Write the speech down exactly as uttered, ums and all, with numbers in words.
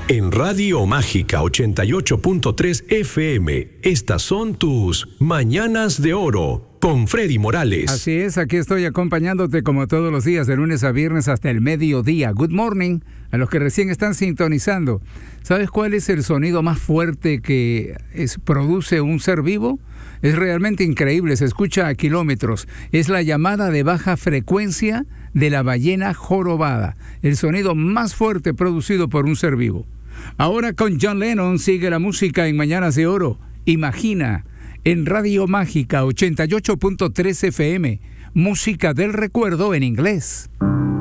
En Radio Mágica ochenta y ocho punto tres F M, estas son tus Mañanas de Oro con Freddy Morales. Así es, aquí estoy acompañándote como todos los días, de lunes a viernes hasta el mediodía. Good morning a los que recién están sintonizando. ¿Sabes cuál es el sonido más fuerte que es, produce un ser vivo? Es realmente increíble, se escucha a kilómetros. Es la llamada de baja frecuencia de la ballena jorobada, el sonido más fuerte producido por un ser vivo. Ahora con John Lennon sigue la música en Mañanas de Oro. Imagina, en Radio Mágica ochenta y ocho punto tres F M, música del recuerdo en inglés.